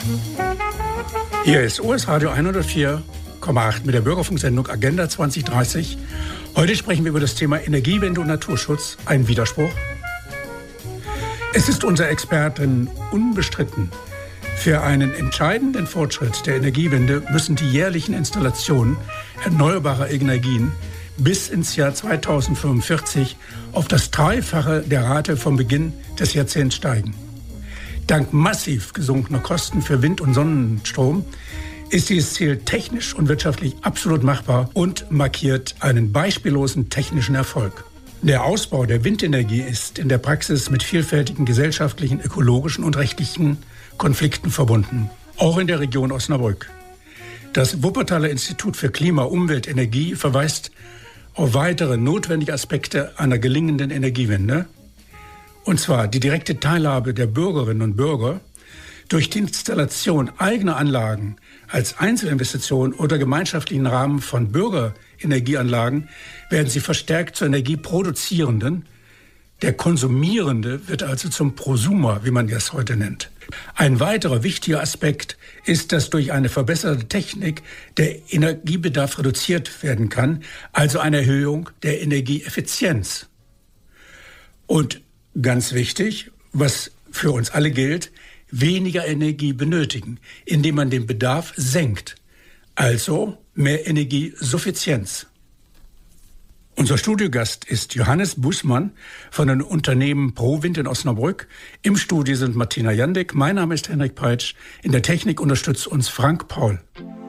Hier ist US Radio 104,8 mit der Bürgerfunksendung Agenda 2030. Heute sprechen wir über das Thema Energiewende und Naturschutz. Ein Widerspruch? Es ist unserer Expertin unbestritten. Für einen entscheidenden Fortschritt der Energiewende müssen die jährlichen Installationen erneuerbarer Energien bis ins Jahr 2045 auf das Dreifache der Rate vom Beginn des Jahrzehnts steigen. Dank massiv gesunkener Kosten für Wind- und Sonnenstrom ist dieses Ziel technisch und wirtschaftlich absolut machbar und markiert einen beispiellosen technischen Erfolg. Der Ausbau der Windenergie ist in der Praxis mit vielfältigen gesellschaftlichen, ökologischen und rechtlichen Konflikten verbunden, auch in der Region Osnabrück. Das Wuppertaler Institut für Klima, Umwelt, Energie verweist auf weitere notwendige Aspekte einer gelingenden Energiewende, und zwar die direkte Teilhabe der Bürgerinnen und Bürger durch die Installation eigener Anlagen als Einzelinvestition oder gemeinschaftlichen Rahmen von Bürgerenergieanlagen werden sie verstärkt zur Energieproduzierenden. Der Konsumierende wird also zum Prosumer, wie man das heute nennt. Ein weiterer wichtiger Aspekt ist, dass durch eine verbesserte Technik der Energiebedarf reduziert werden kann, also eine Erhöhung der Energieeffizienz. Und ganz wichtig, was für uns alle gilt, weniger Energie benötigen, indem man den Bedarf senkt. Also mehr Energiesuffizienz. Unser Studiogast ist Johannes Bußmann von den Unternehmen ProWind in Osnabrück. Im Studio sind Martina Jandek, mein Name ist Henrik Peitsch. In der Technik unterstützt uns Frank Paul.